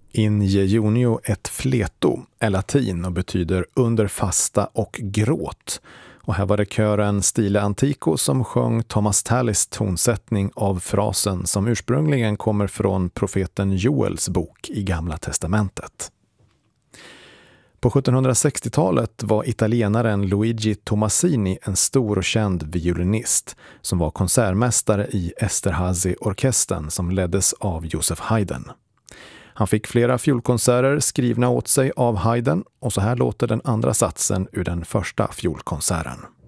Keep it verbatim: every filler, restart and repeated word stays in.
In jejunio et fleto är latin och betyder under fasta och gråt. Och här var det kören Stile Antico som sjöng Thomas Tallis tonsättning av frasen som ursprungligen kommer från profeten Joels bok i Gamla testamentet. På sjuttonhundrasextiotalet var italienaren Luigi Tomasini en stor och känd violinist som var konsertmästare i Esterhazy-orkestern som leddes av Joseph Haydn. Han fick flera fiolkonserter skrivna åt sig av Haydn och så här låter den andra satsen ur den första fiolkonserten.